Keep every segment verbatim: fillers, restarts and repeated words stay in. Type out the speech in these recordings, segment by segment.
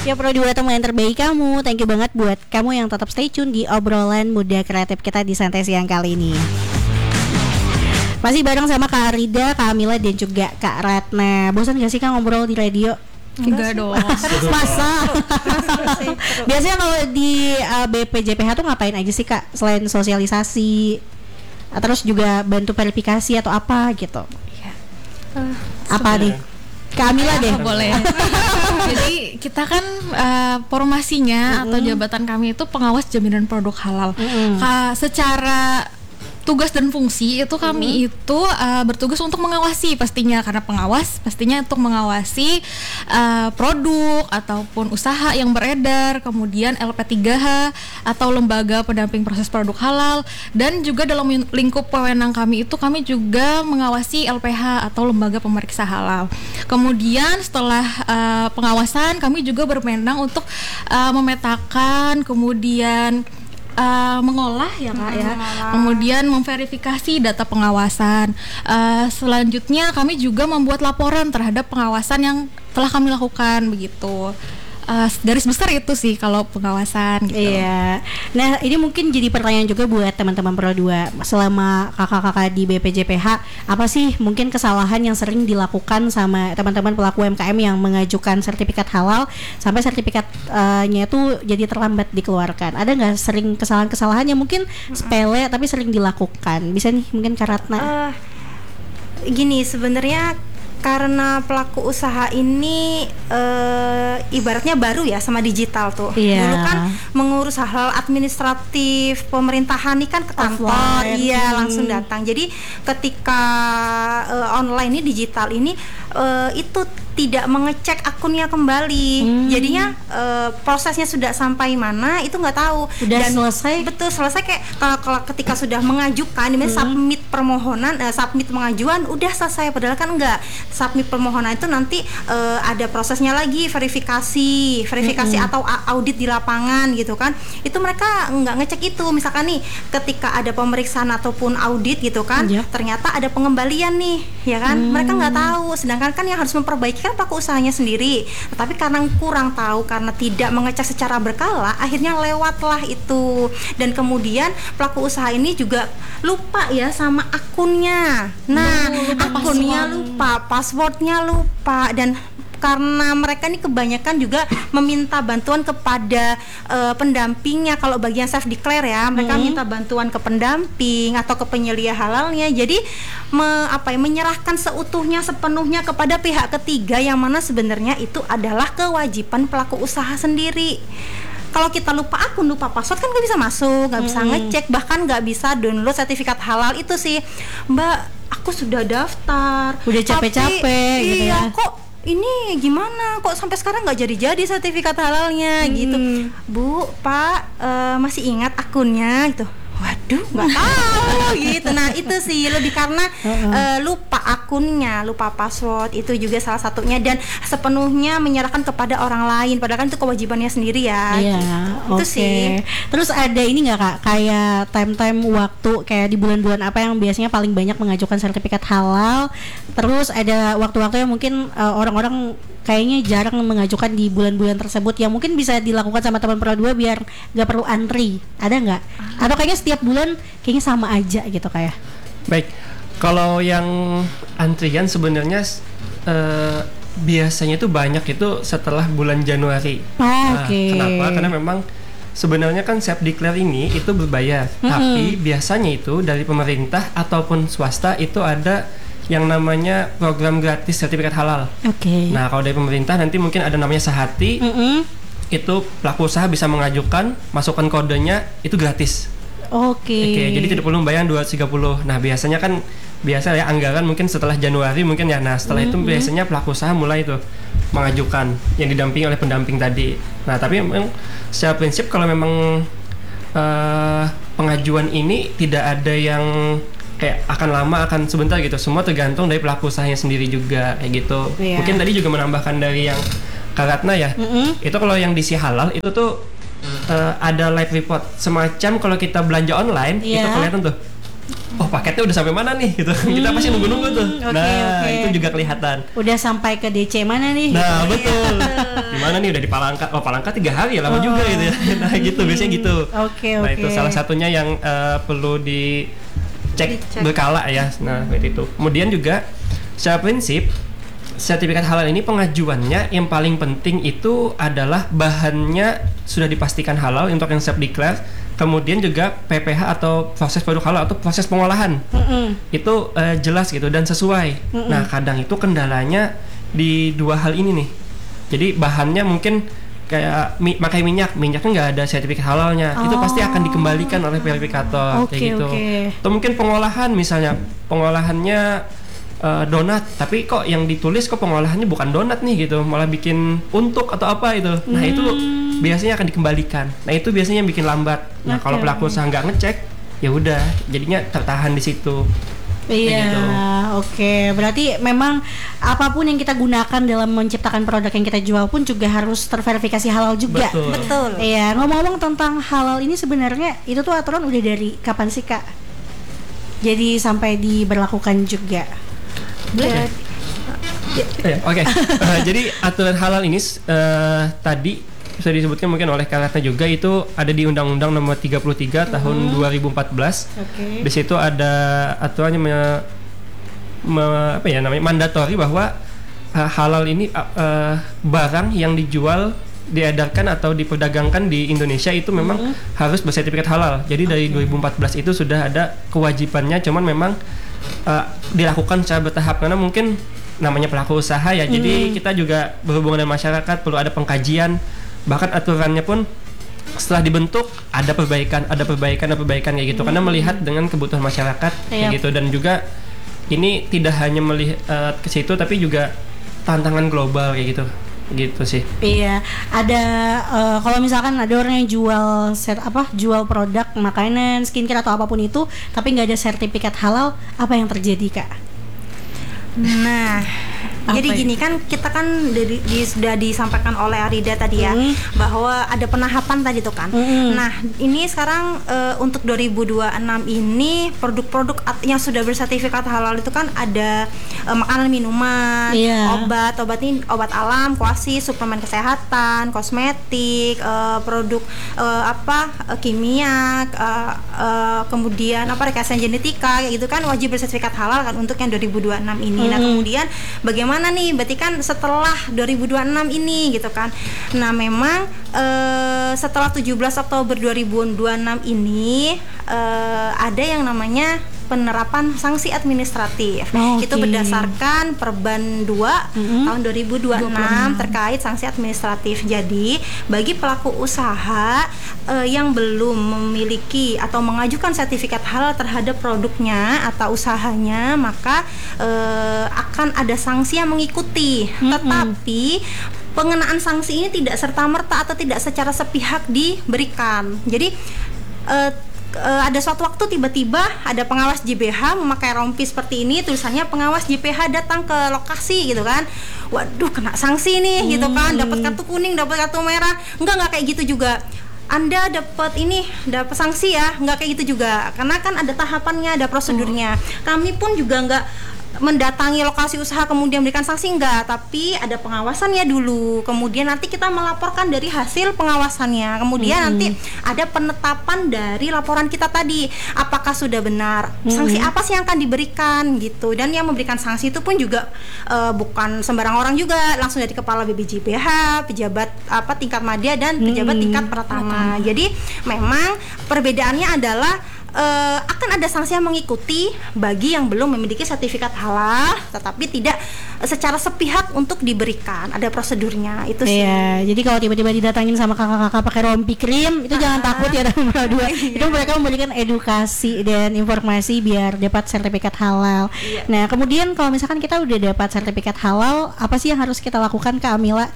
Ya Pro dua teman yang terbaik kamu. Thank you banget buat kamu yang tetap stay tune di obrolan muda kreatif kita di Santai Siang kali ini. Masih bareng sama Kak Arida, Kak Amila dan juga Kak Ratna. Bosan gak sih Kak ngobrol di radio? Enggak dong. Masa? Biasanya kalau di uh, B P J P H tuh ngapain aja sih Kak? Selain sosialisasi, terus juga bantu verifikasi atau apa gitu? Ya. Uh, apa nih? Kak Amila deh. Oh, boleh. Jadi kita kan uh, formasinya mm-hmm. atau jabatan kami itu pengawas jaminan produk halal. Mm-hmm. Ka- secara tugas dan fungsi itu kami mm-hmm. itu uh, bertugas untuk mengawasi pastinya, karena pengawas pastinya untuk mengawasi uh, produk ataupun usaha yang beredar, kemudian L P tiga H atau lembaga pendamping proses produk halal, dan juga dalam lingkup wewenang kami itu kami juga mengawasi L P H atau lembaga pemeriksa halal. Kemudian setelah uh, pengawasan kami juga berwenang untuk uh, memetakan, kemudian Uh, mengolah ya Kak ya, kemudian memverifikasi data pengawasan. Uh, selanjutnya kami juga membuat laporan terhadap pengawasan yang telah kami lakukan begitu. Uh, garis besar itu sih kalau pengawasan gitu. Iya. Nah ini mungkin jadi pertanyaan juga buat teman-teman Pro dua. Selama kakak-kakak di B P J P H, apa sih mungkin kesalahan yang sering dilakukan sama teman-teman pelaku U M K M yang mengajukan sertifikat halal sampai sertifikatnya itu jadi terlambat dikeluarkan? Ada nggak sering kesalahan-kesalahan yang mungkin mm-hmm. sepele tapi sering dilakukan? Bisa nih mungkin Kak Ratna. Uh, gini sebenarnya karena pelaku usaha ini e, ibaratnya baru ya sama digital tuh. Yeah. Dulu kan mengurus hal-hal administratif pemerintahan ini kan ke kantor, iya langsung datang. Jadi ketika e, online ini digital ini e, itu tidak mengecek akunnya kembali. Hmm. Jadinya e, prosesnya sudah sampai mana itu nggak tahu. Udah dan selesai. Betul selesai kayak kalau, kalau ketika sudah mengajukan, ini hmm. submit permohonan, e, submit pengajuan udah selesai. Padahal kan enggak. Submit permohonan itu nanti uh, ada prosesnya lagi, verifikasi, verifikasi mm-hmm. atau audit di lapangan gitu kan. Itu mereka nggak ngecek itu. Misalkan nih, ketika ada pemeriksaan ataupun audit gitu kan, yep. ternyata ada pengembalian nih, ya kan? Mm. Mereka nggak tahu. Sedangkan kan yang harus memperbaiki kan pelaku usahanya sendiri. Tapi karena kurang tahu, karena tidak mengecek secara berkala, akhirnya lewatlah itu. Dan kemudian pelaku usaha ini juga lupa ya sama akunnya. Nah, oh, akunnya lupa. Passwordnya lupa, dan karena mereka ini kebanyakan juga meminta bantuan kepada uh, pendampingnya. Kalau bagian self declare ya, mereka hmm. minta bantuan ke pendamping atau ke penyelia halalnya. Jadi me, apa ya, menyerahkan seutuhnya sepenuhnya kepada pihak ketiga, yang mana sebenarnya itu adalah kewajiban pelaku usaha sendiri. Kalau kita lupa akun, lupa password kan nggak bisa masuk, nggak bisa hmm. ngecek, bahkan nggak bisa download sertifikat halal itu sih, Mbak. Aku sudah daftar, udah capek-capek tapi, gitu iya, ya. Kok ini gimana? Kok sampai sekarang nggak jadi-jadi sertifikat halalnya hmm. gitu, Bu, Pak, uh, masih ingat akunnya gitu? Waduh, nggak tahu gitu. Nah itu sih lebih karena uh-uh. uh, lupa akunnya, lupa password, itu juga salah satunya, dan sepenuhnya menyerahkan kepada orang lain, padahal kan itu kewajibannya sendiri ya. Iya, gitu. Itu okay. sih. Terus ada ini nggak Kak, kayak time-time waktu kayak di bulan-bulan apa yang biasanya paling banyak mengajukan sertifikat halal? Terus ada waktu-waktu yang mungkin uh, orang-orang kayaknya jarang mengajukan di bulan-bulan tersebut, yang mungkin bisa dilakukan sama teman Pro dua biar nggak perlu antri, ada nggak? Ah. Atau kayaknya setiap bulan kayaknya sama aja gitu kayak? Baik, kalau yang antrian sebenarnya uh, biasanya itu banyak itu setelah bulan Januari. Oh, nah, Oke. Okay. Kenapa? Karena memang sebenarnya kan self declare ini itu berbayar, mm-hmm. tapi biasanya itu dari pemerintah ataupun swasta itu ada yang namanya program gratis sertifikat halal. Oke. Okay. Nah, kalau dari pemerintah nanti mungkin ada namanya Sahati. Mm-hmm. Itu pelaku usaha bisa mengajukan, masukkan kodenya, itu gratis. Oke. Okay. Oke, jadi tidak perlu membayar dua ratus tiga puluh. Nah, biasanya kan biasa ya anggaran mungkin setelah Januari mungkin ya. Nah, setelah mm-hmm. itu biasanya pelaku usaha mulai itu mengajukan yang didampingi oleh pendamping tadi. Nah, tapi memang secara prinsip kalau memang uh, pengajuan ini tidak ada yang kayak akan lama, akan sebentar gitu. Semua tergantung dari pelaku usahanya sendiri juga kayak gitu. Yeah. Mungkin tadi juga menambahkan dari yang Kak Ratna ya. Mm-hmm. Itu kalau yang di Si Halal itu tuh uh, ada live report semacam kalau kita belanja online, yeah. itu kelihatan tuh oh paketnya udah sampai mana nih gitu. Hmm, kita pasti nunggu-nunggu tuh. Okay, Nah, okay. itu juga kelihatan. Udah sampai ke D C mana nih? Nah, betul. Gimana nih udah di Palangka? Oh, Palangka tiga hari ya, lama oh. juga gitu ya. Nah, gitu biasanya gitu. Oke, okay, oke. Nah, itu salah satunya yang uh, perlu dicek Dicek. berkala ya. Nah, seperti itu. Kemudian juga secara prinsip sertifikat halal ini pengajuannya yang paling penting itu adalah bahannya sudah dipastikan halal untuk yang siap declare, kemudian juga P P H atau proses produk halal atau proses pengolahan mm-mm. itu uh, jelas gitu dan sesuai. Mm-mm. Nah kadang itu kendalanya di dua hal ini nih. Jadi bahannya mungkin kayak mi- pakai minyak, minyaknya nggak ada sertifikat halalnya, oh. itu pasti akan dikembalikan oleh verifikator okay, kayak gitu. Okay. Atau mungkin pengolahan misalnya pengolahannya Uh, donat, tapi kok yang ditulis kok pengolahannya bukan donat nih gitu, malah bikin untuk atau apa itu. Nah hmm. itu biasanya akan dikembalikan. Nah itu biasanya yang bikin lambat. Nah okay. kalau pelaku usaha nggak ngecek, ya udah jadinya tertahan di situ. Iya, gitu. Oke. Okay. Berarti memang apapun yang kita gunakan dalam menciptakan produk yang kita jual pun juga harus terverifikasi halal juga. Betul. Betul. Iya. Ngomong-ngomong tentang halal ini sebenarnya itu tuh aturan udah dari kapan sih Kak? Jadi sampai diberlakukan juga. Boleh. Oke. Okay. Uh, jadi aturan halal ini uh, tadi sudah disebutkan mungkin oleh Kak Ratna juga, itu ada di Undang-Undang Nomor tiga puluh tiga mm-hmm. tahun dua ribu empat belas. Okay. Di situ ada aturannya me, me, apa ya namanya mandatori bahwa uh, halal ini uh, uh, barang yang dijual, diedarkan atau diperdagangkan di Indonesia itu memang mm-hmm. harus bersertifikat halal. Jadi okay. dari dua ribu empat belas itu sudah ada kewajibannya, cuman memang Uh, dilakukan secara bertahap karena mungkin namanya pelaku usaha ya, hmm. jadi kita juga berhubungan dengan masyarakat, perlu ada pengkajian, bahkan aturannya pun setelah dibentuk ada perbaikan, ada perbaikan, ada perbaikan kayak gitu, hmm. karena melihat dengan kebutuhan masyarakat kayak yep. gitu. Dan juga ini tidak hanya melihat uh, ke situ tapi juga tantangan global kayak gitu. Gitu sih. Iya, ada uh, kalau misalkan ada orang yang jual set apa, jual produk makanan, skincare atau apapun itu, tapi nggak ada sertifikat halal, apa yang terjadi Kak? Nah, apa jadi itu? gini kan kita kan dari, di, sudah disampaikan oleh Arida tadi ya mm. bahwa ada penahapan tadi tuh kan. Mm. Nah, ini sekarang uh, untuk dua ribu dua puluh enam ini produk-produk yang sudah bersertifikat halal itu kan ada uh, makanan, minuman, yeah. obat, obat ini obat alam, kuasi, suplemen kesehatan, kosmetik, uh, produk uh, apa uh, kimia, uh, uh, kemudian apa rekayasa genetika kayak gitu kan wajib bersertifikat halal kan untuk yang dua ribu dua puluh enam ini. Nah kemudian bagaimana nih, berarti kan setelah dua ribu dua puluh enam ini gitu kan. Nah memang uh, setelah tujuh belas Oktober dua ribu dua puluh enam ini uh, ada yang namanya penerapan sanksi administratif. Oh, okay. Itu berdasarkan Perban dua mm-hmm. tahun dua ribu dua puluh enam terkait sanksi administratif. Jadi bagi pelaku usaha uh, yang belum memiliki atau mengajukan sertifikat halal terhadap produknya atau usahanya, maka uh, akan ada sanksi yang mengikuti. Mm-hmm. Tetapi pengenaan sanksi ini tidak serta-merta atau tidak secara sepihak diberikan. Jadi uh, Uh, ada suatu waktu tiba-tiba ada pengawas J B H memakai rompi seperti ini, tulisannya pengawas J P H datang ke lokasi gitu kan. Waduh, kena sanksi nih hmm. gitu kan, dapat kartu kuning, dapat kartu merah. Enggak, enggak kayak gitu juga. Anda dapat ini, dapat sanksi ya, enggak kayak gitu juga. Karena kan ada tahapannya, ada prosedurnya. Hmm. Kami pun juga enggak mendatangi lokasi usaha kemudian berikan sanksi, enggak, tapi ada pengawasannya dulu, kemudian nanti kita melaporkan dari hasil pengawasannya, kemudian hmm. nanti ada penetapan dari laporan kita tadi apakah sudah benar, sanksi hmm. apa sih yang akan diberikan gitu. Dan yang memberikan sanksi itu pun juga uh, bukan sembarang orang juga, langsung dari kepala B P J P H, pejabat apa tingkat madya dan pejabat hmm. tingkat pertama. hmm. Jadi memang perbedaannya adalah Uh, akan ada sanksi yang mengikuti bagi yang belum memiliki sertifikat halal, tetapi tidak uh, secara sepihak untuk diberikan. Ada prosedurnya itu sih. Iya, jadi kalau tiba-tiba didatangin sama kakak-kakak pakai rompi krim, itu uh-huh. jangan takut ya nomor dua. Itu mereka memberikan edukasi dan informasi biar dapat sertifikat halal. Iya. Nah, kemudian kalau misalkan kita udah dapat sertifikat halal, apa sih yang harus kita lakukan, Kak Amila?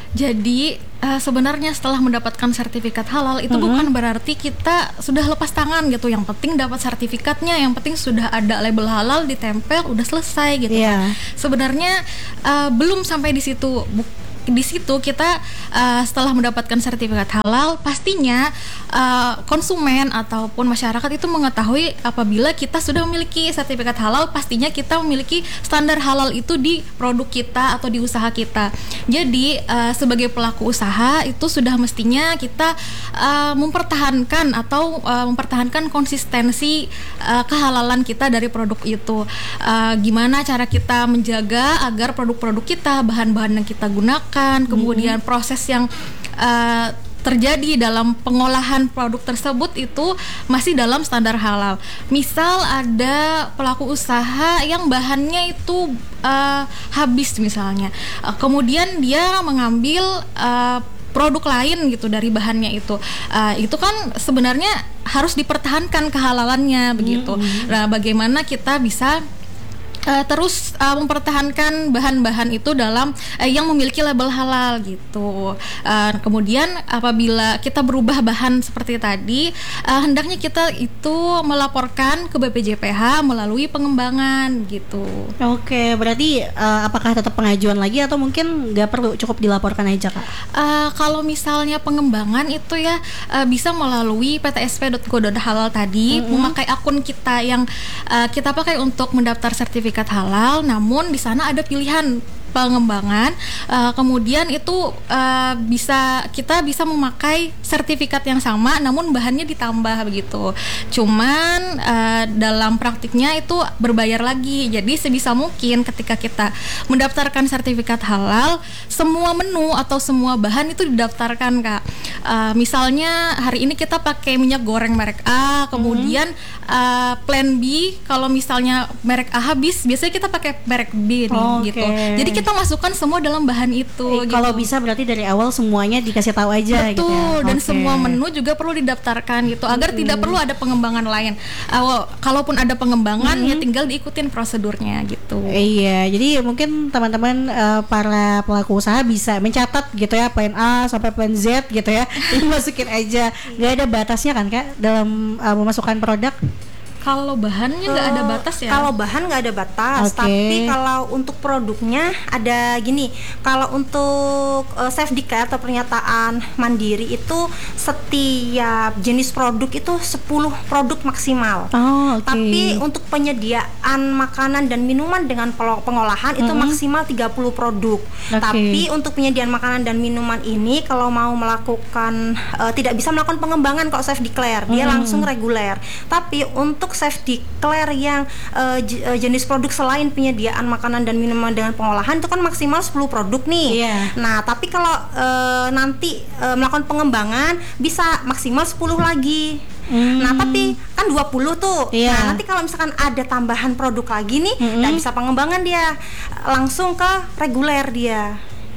Jadi uh, sebenarnya setelah mendapatkan sertifikat halal itu mm-hmm. bukan berarti kita sudah lepas tangan gitu. Yang penting dapat sertifikatnya, yang penting sudah ada label halal ditempel, udah selesai gitu. Yeah. Sebenarnya uh, belum sampai di situ. Buk- di situ kita uh, setelah mendapatkan sertifikat halal, pastinya uh, konsumen ataupun masyarakat itu mengetahui apabila kita sudah memiliki sertifikat halal, pastinya kita memiliki standar halal itu di produk kita atau di usaha kita. Jadi uh, sebagai pelaku usaha itu sudah mestinya kita uh, mempertahankan atau uh, mempertahankan konsistensi uh, kehalalan kita dari produk itu. Uh, gimana cara kita menjaga agar produk-produk kita, bahan-bahan yang kita gunakan, kemudian hmm. proses yang uh, terjadi dalam pengolahan produk tersebut itu masih dalam standar halal. Misal ada pelaku usaha yang bahannya itu uh, habis misalnya, uh, kemudian dia mengambil uh, produk lain gitu dari bahannya itu, uh, itu kan sebenarnya harus dipertahankan kehalalannya begitu. Hmm. Nah, bagaimana kita bisa Uh, terus uh, mempertahankan bahan-bahan itu dalam uh, yang memiliki label halal gitu. Uh, kemudian apabila kita berubah bahan seperti tadi, uh, hendaknya kita itu melaporkan ke B P J P H melalui pengembangan gitu. Oke, berarti uh, apakah tetap pengajuan lagi atau mungkin nggak perlu, cukup dilaporkan aja Kak? Uh, kalau misalnya pengembangan itu ya uh, bisa melalui p t s p dot go dot halal tadi, mm-hmm. memakai akun kita yang uh, kita pakai untuk mendaftar sertifikat halal, namun di sana ada pilihan pengembangan, uh, kemudian itu uh, bisa kita bisa memakai sertifikat yang sama namun bahannya ditambah begitu. Cuman uh, dalam praktiknya itu berbayar lagi. Jadi sebisa mungkin ketika kita mendaftarkan sertifikat halal, semua menu atau semua bahan itu didaftarkan Kak. Uh, misalnya hari ini kita pakai minyak goreng merek A, kemudian hmm. uh, plan B kalau misalnya merek A habis, biasanya kita pakai merek B nih oh, gitu. Okay. Jadi kita masukkan semua dalam bahan itu. Eh, gitu. Kalau bisa berarti dari awal semuanya dikasih tahu aja. Betul, gitu ya? dan okay. semua menu juga perlu didaftarkan gitu agar hmm. tidak perlu ada pengembangan lain. Uh, kalaupun ada pengembangan hmm. ya tinggal diikutin prosedurnya gitu. Iya, jadi mungkin teman-teman uh, para pelaku usaha bisa mencatat gitu ya, plan A sampai plan Z gitu ya. Ini masukin aja. Gak ada batasnya kan Kak dalam uh, memasukkan produk? Kalau bahannya nggak uh, ada batas ya? Kalau bahan nggak ada batas, okay. tapi kalau untuk produknya ada gini. Kalau untuk uh, Safe Declare atau pernyataan mandiri itu setiap jenis produk itu sepuluh produk maksimal. Oh, okay. Tapi untuk penyediaan makanan dan minuman dengan pengolahan itu mm-hmm. maksimal tiga puluh produk. Okay. Tapi untuk penyediaan makanan dan minuman ini kalau mau melakukan uh, tidak bisa melakukan pengembangan kalau Safe Declare, dia mm-hmm. langsung reguler. Tapi untuk Safe Declare yang uh, j- jenis produk selain penyediaan makanan dan minuman dengan pengolahan itu kan maksimal sepuluh produk nih. Yeah. Nah, tapi kalau uh, nanti uh, melakukan pengembangan bisa maksimal sepuluh lagi. Hmm. Nah, tapi kan dua puluh tuh. Yeah. Nah, nanti kalau misalkan ada tambahan produk lagi nih, mm-hmm. nggak bisa pengembangan dia, langsung ke reguler dia.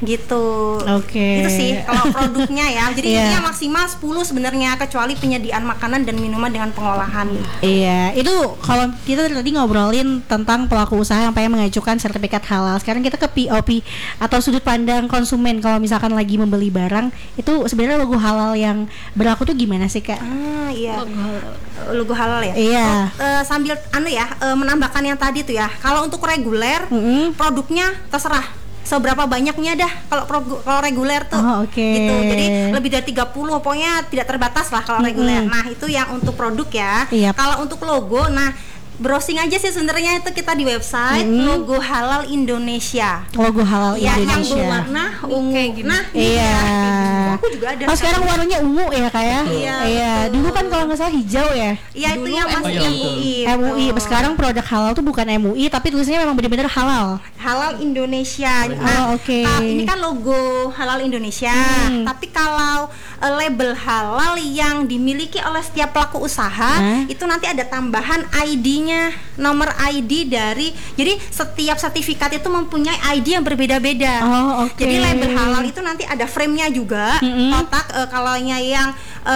Gitu. Oke. Okay. Itu sih kalau produknya ya. Jadi yeah. intinya maksimal sepuluh sebenarnya kecuali penyediaan makanan dan minuman dengan pengolahan. Iya, itu kalau kita tadi ngobrolin tentang pelaku usaha yang pengen mengajukan sertifikat halal. Sekarang kita ke P O P atau sudut pandang konsumen kalau misalkan lagi membeli barang, itu sebenarnya logo halal yang berlaku tuh gimana sih Kak? Ah, iya. Logo halal, logo halal ya. Iya. Oh, uh, sambil anu ya, uh, menambahkan yang tadi tuh ya. Kalau untuk reguler, mm-hmm. produknya terserah seberapa banyaknya dah kalau pro, kalau reguler tuh. Oh, okay. Gitu. Jadi lebih dari tiga puluh pokoknya tidak terbatas lah kalau reguler. Mm-hmm. Nah, itu yang untuk produk ya. Yep. Kalau untuk logo, nah browsing aja sih sebenarnya itu kita di website mm-hmm. logo halal Indonesia. Logo halal ya, Indonesia. Yang berwarna ungu kayak gitu. Nah, iya. Ya, aku juga ada. Oh, sekarang warnanya ungu ya kayak? Iya. Iya. Dulu kan kalau nggak salah hijau ya. Iya, itu yang masih M U I. M U I. Sekarang produk halal tuh bukan M U I tapi tulisannya memang benar-benar halal. Halal Indonesia. Nah, oh, oke. Okay. Nah, ini kan logo halal Indonesia. Hmm. Tapi kalau uh, label halal yang dimiliki oleh setiap pelaku usaha, huh? itu nanti ada tambahan I D-nya, nomor I D dari. Jadi setiap sertifikat itu mempunyai I D yang berbeda-beda. Oh, oke. Okay. Jadi label halal itu nanti ada frame-nya juga, mm-hmm. kotak uh, kalaunya yang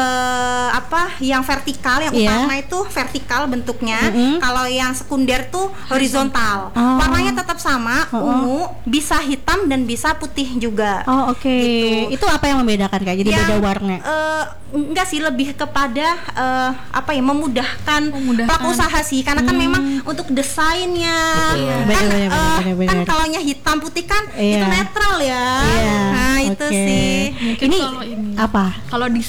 uh, apa? Yang vertikal, yang yeah. utama itu vertikal bentuknya. Mm-hmm. Kalau yang sekunder tuh horizontal. Oh. Warnanya tetap sama. Oh, ungu, bisa hitam dan bisa putih juga. Oh, oke. Okay. Gitu. Itu apa yang membedakan Kak? Jadi yang, beda warna? Uh, enggak sih, lebih kepada uh, apa ya, memudahkan, memudahkan pelaku usaha sih. Karena karena kan memang untuk desainnya kan, Bener, bener, eh, bener, bener, kan bener. kalau nya hitam putih kan Iya. itu netral ya. Iya, Nah itu oke. sih. Mungkin Ini kalau ini apa? kalau di